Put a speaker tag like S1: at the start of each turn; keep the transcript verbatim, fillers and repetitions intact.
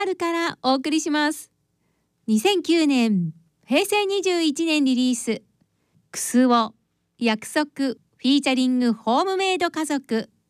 S1: 春からお送りします。にせんきゅうねん、へいせいにじゅういちねんリリース、クスオ約束フィーチャリングホームメイド家族